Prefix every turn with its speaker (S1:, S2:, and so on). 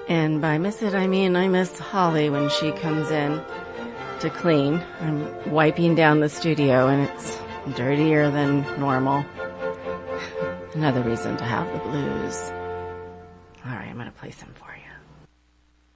S1: And by miss it, I mean I miss Holly when she comes in to clean. I'm wiping down the studio and it's dirtier than normal. Another reason to have the blues. All right, I'm going to play some for you.